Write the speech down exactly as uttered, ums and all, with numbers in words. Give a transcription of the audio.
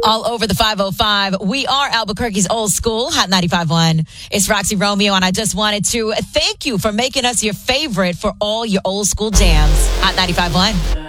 All over the five oh five. We are Albuquerque's old school, Hot ninety-five point one. It's Roxy Romeo, and I just wanted to thank you for making us your favorite for all your old school jams. Hot ninety-five point one.